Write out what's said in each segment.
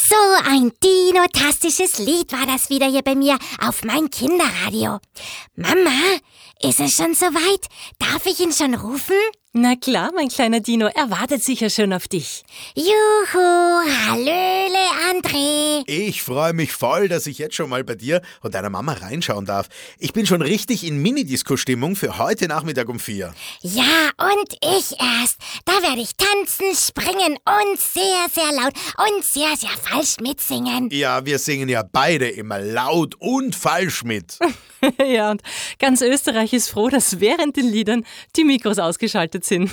So ein dinotastisches Lied war das wieder hier bei mir auf mein Kinderradio. Mama, ist es schon soweit? Darf ich ihn schon rufen? Na klar, mein kleiner Dino, er wartet sicher schon auf dich. Juhu, hallöle André. Ich freue mich voll, dass ich jetzt schon mal bei dir und deiner Mama reinschauen darf. Ich bin schon richtig in Minidisco-Stimmung für heute Nachmittag um 4. Ja, und ich erst. Da werde ich tanzen, springen und sehr, sehr laut und sehr, sehr falsch mitsingen. Ja, wir singen ja beide immer laut und falsch mit. Ja, und ganz Österreich ist froh, dass während den Liedern die Mikros ausgeschaltet sind.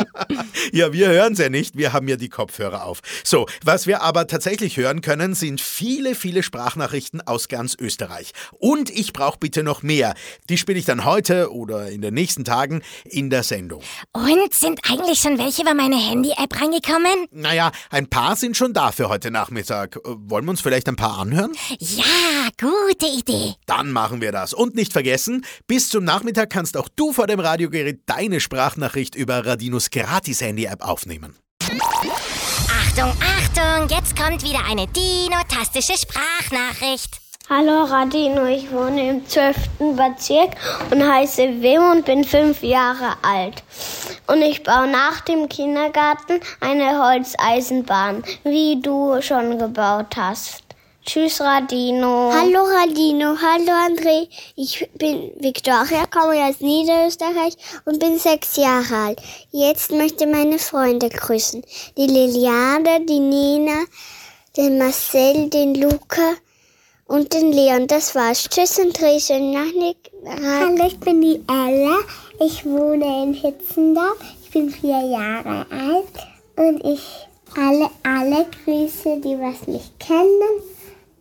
Ja, wir hören es ja nicht, wir haben ja die Kopfhörer auf. So, was wir aber tatsächlich hören können, sind viele, viele Sprachnachrichten aus ganz Österreich. Und ich brauche bitte noch mehr. Die spiele ich dann heute oder in den nächsten Tagen in der Sendung. Und sind eigentlich schon welche über meine Handy-App reingekommen? Naja, ein paar sind schon da für heute Nachmittag. Wollen wir uns vielleicht ein paar anhören? Ja, gute Idee. Dann machen wir das. Und nicht vergessen, bis zum Nachmittag kannst auch du vor dem Radiogerät deine Sprachnachricht über Radinos Gratis-Handy-App aufnehmen. Achtung, Achtung, jetzt kommt wieder eine dinotastische Sprachnachricht. Hallo Radino, ich wohne im 12. Bezirk und heiße Wim und bin 5 Jahre alt. Und ich baue nach dem Kindergarten eine Holzeisenbahn, wie du schon gebaut hast. Tschüss Radino. Hallo Radino, hallo André. Ich bin Viktoria, komme aus Niederösterreich und bin 6 Jahre alt. Jetzt möchte ich meine Freunde grüßen. Die Liliane, die Nina, den Marcel, den Luca und den Leon. Das war's. Tschüss André, schönen Nachmittag. Hallo, ich bin die Ella. Ich wohne in Hitzendorf. Ich bin 4 Jahre alt und ich alle grüße, die was mich kennen.